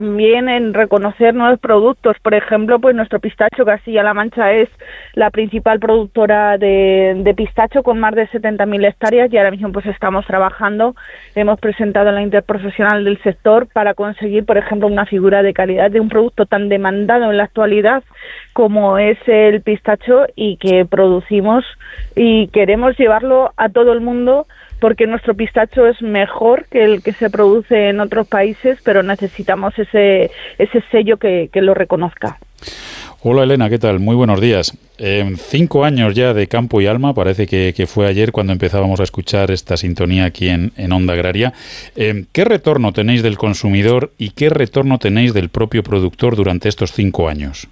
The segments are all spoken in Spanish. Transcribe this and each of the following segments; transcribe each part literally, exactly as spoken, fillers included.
también en reconocer nuevos productos. Por ejemplo, pues nuestro pistacho, Castilla-La Mancha es la principal productora de, de pistacho con más de setenta mil hectáreas y ahora mismo pues estamos trabajando, hemos presentado a la interprofesional del sector para conseguir, por ejemplo, una figura de calidad de un producto tan demandado en la actualidad como es el pistacho y que producimos y queremos llevarlo a todo el mundo, porque nuestro pistacho es mejor que el que se produce en otros países, pero necesitamos ese ese sello que, que lo reconozca. Hola Elena, ¿qué tal? Muy buenos días. Eh, cinco años ya de Campo y Alma, parece que, que fue ayer cuando empezábamos a escuchar esta sintonía aquí en, en Onda Agraria. Eh, ¿Qué retorno tenéis del consumidor y qué retorno tenéis del propio productor durante estos cinco años?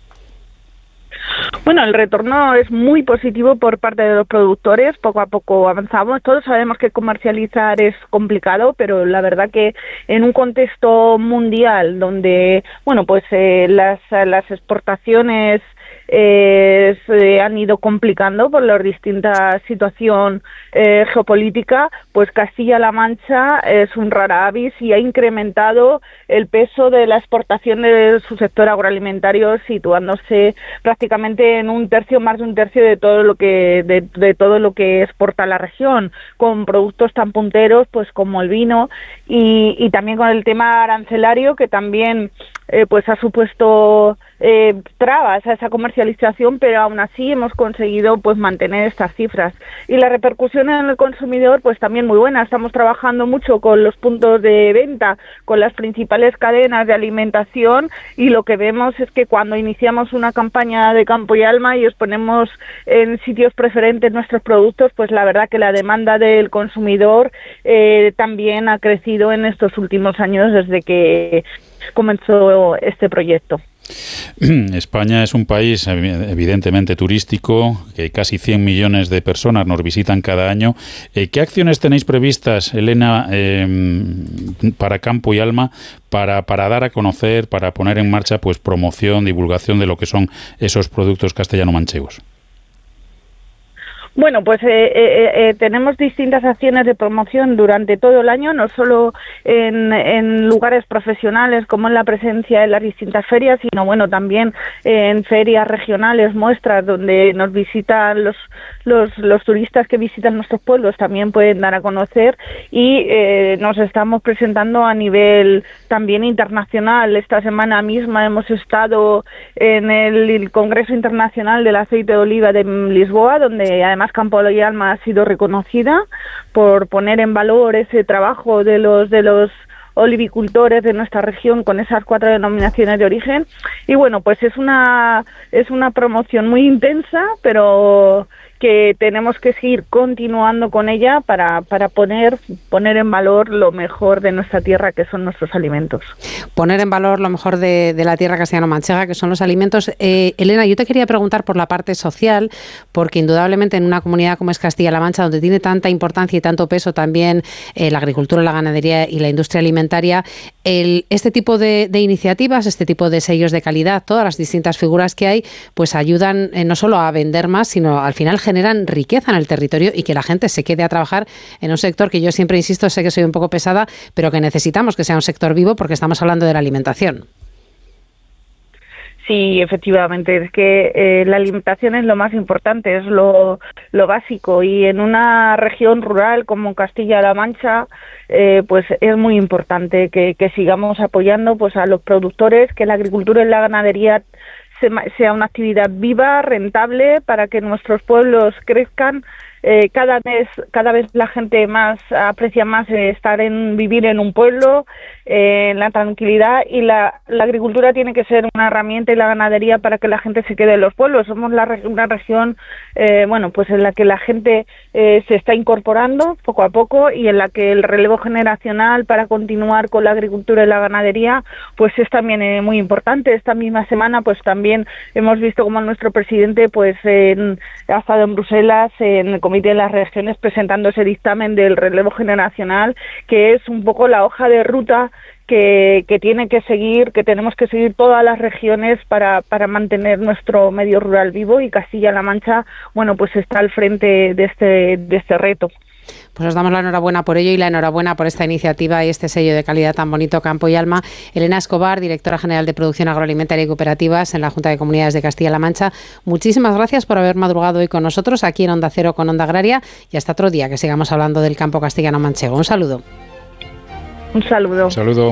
Bueno, el retorno es muy positivo por parte de los productores, poco a poco avanzamos, todos sabemos que comercializar es complicado, pero la verdad que en un contexto mundial donde, bueno, pues eh, las, las exportaciones Eh, se han ido complicando por la distinta situación eh, geopolítica, pues Castilla-La Mancha es un rara avis y ha incrementado el peso de la exportación de su sector agroalimentario, situándose prácticamente en un tercio, más de un tercio de todo lo que de, de todo lo que exporta la región, con productos tan punteros pues como el vino y, y también con el tema arancelario que también eh, pues ha supuesto eh, trabas a esa comercialización, pero aún así hemos conseguido pues mantener estas cifras. Y la repercusión en el consumidor pues también muy buena. Estamos trabajando mucho con los puntos de venta, con las principales cadenas de alimentación, y lo que vemos es que cuando iniciamos una campaña de Campo y Alma y os ponemos en sitios preferentes nuestros productos, pues la verdad que la demanda del consumidor eh, también ha crecido en estos últimos años desde que comenzó este proyecto. España es un país evidentemente turístico, que casi cien millones de personas nos visitan cada año. ¿Qué acciones tenéis previstas, Elena, eh, para Campo y Alma, para, para dar a conocer, para poner en marcha pues promoción, divulgación de lo que son esos productos castellano-manchegos? Bueno, pues eh, eh, eh, tenemos distintas acciones de promoción durante todo el año, no solo en, en lugares profesionales como en la presencia en las distintas ferias, sino bueno también en ferias regionales, muestras donde nos visitan los, los, los turistas que visitan nuestros pueblos, también pueden dar a conocer, y eh, nos estamos presentando a nivel también internacional. Esta semana misma hemos estado en el, el Congreso Internacional del Aceite de Oliva de Lisboa, donde además Campo y Alma ha sido reconocida por poner en valor ese trabajo de los de los olivicultores de nuestra región con esas cuatro denominaciones de origen. Y bueno, pues es una es una promoción muy intensa, pero que tenemos que seguir continuando con ella para, para poner, poner en valor lo mejor de nuestra tierra, que son nuestros alimentos. Poner en valor lo mejor de, de la tierra castellano-manchega, que son los alimentos. Eh, Elena, yo te quería preguntar por la parte social, porque indudablemente en una comunidad como es Castilla-La Mancha, donde tiene tanta importancia y tanto peso también eh, la agricultura, la ganadería y la industria alimentaria, el, este tipo de, de iniciativas, este tipo de sellos de calidad, todas las distintas figuras que hay, pues ayudan eh, no solo a vender más, sino al final generan riqueza en el territorio y que la gente se quede a trabajar en un sector que yo siempre insisto, sé que soy un poco pesada, pero que necesitamos que sea un sector vivo porque estamos hablando de la alimentación. Sí, efectivamente, es que eh, la alimentación es lo más importante, es lo, lo básico, y en una región rural como Castilla-La Mancha, eh, pues es muy importante que, que sigamos apoyando pues a los productores, que la agricultura y la ganadería sea una actividad viva, rentable, para que nuestros pueblos crezcan. Eh, cada vez cada vez la gente más aprecia más eh, estar en vivir en un pueblo, eh, en la tranquilidad, y la, la agricultura tiene que ser una herramienta, y la ganadería, para que la gente se quede en los pueblos. Somos la, una región eh, bueno pues en la que la gente eh, se está incorporando poco a poco, y en la que el relevo generacional para continuar con la agricultura y la ganadería pues es también eh, muy importante. Esta misma semana pues también hemos visto como nuestro presidente pues en, ha estado en Bruselas en el Comité de las Regiones presentando ese dictamen del relevo generacional, que es un poco la hoja de ruta que, que tiene que seguir, que tenemos que seguir todas las regiones para, para mantener nuestro medio rural vivo, y Castilla-La Mancha, bueno, pues está al frente de este, de este reto. Pues os damos la enhorabuena por ello y la enhorabuena por esta iniciativa y este sello de calidad tan bonito, Campo y Alma. Elena Escobar, directora general de Producción Agroalimentaria y Cooperativas en la Junta de Comunidades de Castilla-La Mancha, muchísimas gracias por haber madrugado hoy con nosotros aquí en Onda Cero con Onda Agraria y hasta otro día que sigamos hablando del campo castellano-manchego. Un saludo. Un saludo. Un saludo.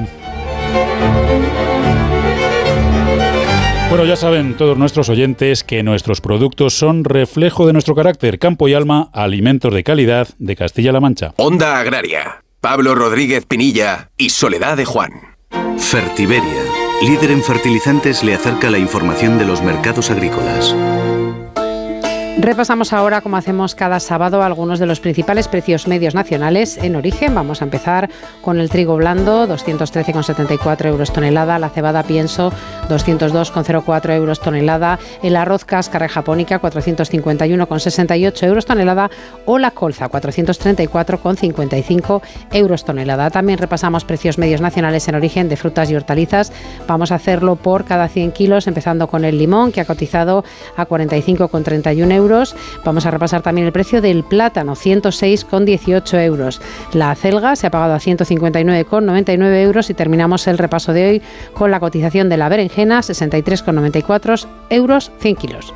Bueno, ya saben todos nuestros oyentes que nuestros productos son reflejo de nuestro carácter. Campo y Alma, alimentos de calidad de Castilla-La Mancha. Onda Agraria, Pablo Rodríguez Pinilla y Soledad de Juan. Fertiberia, líder en fertilizantes, le acerca la información de los mercados agrícolas. Repasamos ahora, como hacemos cada sábado, algunos de los principales precios medios nacionales en origen. Vamos a empezar con el trigo blando, doscientos trece coma setenta y cuatro euros tonelada, la cebada pienso, doscientos dos coma cero cuatro euros tonelada, el arroz cáscara japónica, cuatrocientos cincuenta y uno coma sesenta y ocho euros tonelada, o la colza, cuatrocientos treinta y cuatro coma cincuenta y cinco euros tonelada. También repasamos precios medios nacionales en origen de frutas y hortalizas. Vamos a hacerlo por cada cien kilos, empezando con el limón, que ha cotizado a cuarenta y cinco coma treinta y uno euros. Vamos a repasar también el precio del plátano, ciento seis coma dieciocho euros. La acelga se ha pagado a ciento cincuenta y nueve coma noventa y nueve euros y terminamos el repaso de hoy con la cotización de la berenjena, sesenta y tres coma noventa y cuatro euros cien kilos.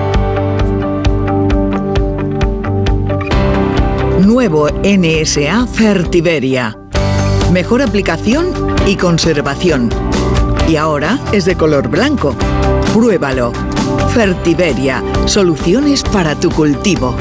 Nuevo N S A Fertiberia. Mejor aplicación y conservación. Y ahora es de color blanco. Pruébalo. Fertiberia, soluciones para tu cultivo.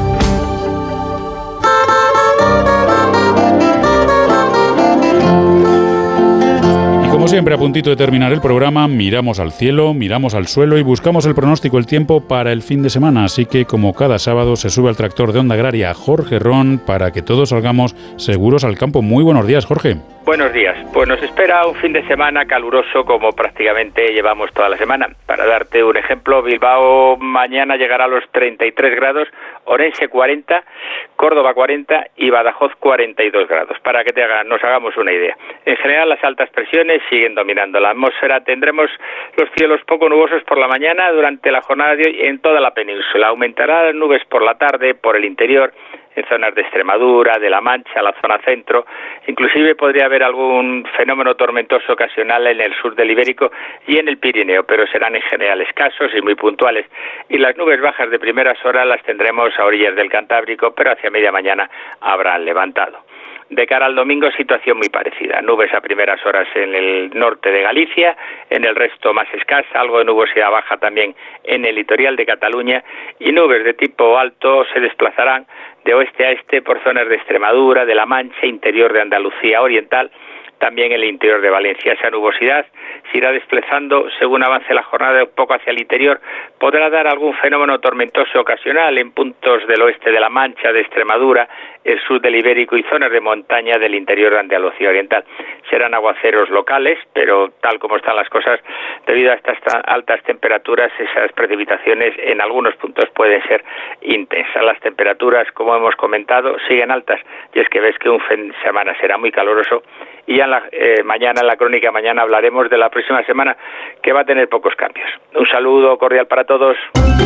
Y como siempre, a puntito de terminar el programa, miramos al cielo, miramos al suelo y buscamos el pronóstico del tiempo para el fin de semana. Así que, como cada sábado, se sube al tractor de Onda Agraria Jorge Ron para que todos salgamos seguros al campo. Muy buenos días, Jorge. Buenos días. Pues nos espera un fin de semana caluroso como prácticamente llevamos toda la semana. Para darte un ejemplo, Bilbao mañana llegará a los treinta y tres grados, Orense cuarenta, Córdoba cuarenta y Badajoz cuarenta y dos grados, para que te haga, nos hagamos una idea. En general, las altas presiones siguen dominando la atmósfera. Tendremos los cielos poco nubosos por la mañana durante la jornada de hoy en toda la península. Aumentarán las nubes por la tarde, por el interior, en zonas de Extremadura, de La Mancha, la zona centro. Inclusive podría haber algún fenómeno tormentoso ocasional en el sur del Ibérico y en el Pirineo, pero serán en general escasos y muy puntuales. Y las nubes bajas de primeras horas las tendremos a orillas del Cantábrico, pero hacia media mañana habrán levantado. De cara al domingo, situación muy parecida. Nubes a primeras horas en el norte de Galicia, en el resto más escasa, algo de nubosidad baja también en el litoral de Cataluña, y nubes de tipo alto se desplazarán de oeste a este por zonas de Extremadura, de La Mancha, interior de Andalucía oriental, también el interior de Valencia. Esa nubosidad se irá desplazando según avance la jornada un poco hacia el interior. Podrá dar algún fenómeno tormentoso ocasional en puntos del oeste de La Mancha, de Extremadura, el sur del Ibérico y zonas de montaña del interior de Andalucía oriental. Serán aguaceros locales, pero tal como están las cosas, debido a estas altas temperaturas, esas precipitaciones en algunos puntos pueden ser intensas. Las temperaturas, como hemos comentado, siguen altas, y es que ves que un fin de semana será muy caluroso, y ya en la, eh, mañana, en la crónica mañana, hablaremos de la próxima semana, que va a tener pocos cambios. Un saludo cordial para todos.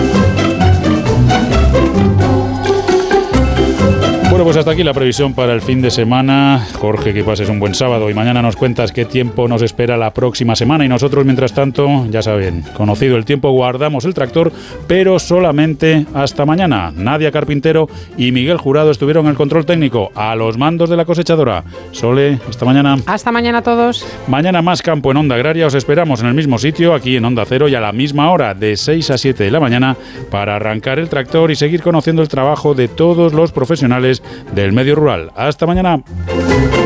Bueno, pues hasta aquí la previsión para el fin de semana. Jorge, que pases un buen sábado y mañana nos cuentas qué tiempo nos espera la próxima semana. Y nosotros, mientras tanto, ya saben, conocido el tiempo, guardamos el tractor, pero solamente hasta mañana. Nadia Carpintero y Miguel Jurado estuvieron en el control técnico, a los mandos de la cosechadora. Sole, hasta mañana. Hasta mañana a todos. Mañana más campo en Onda Agraria. Os esperamos en el mismo sitio, aquí en Onda Cero, y a la misma hora, de seis a siete de la mañana, para arrancar el tractor y seguir conociendo el trabajo de todos los profesionales del medio rural. Hasta mañana.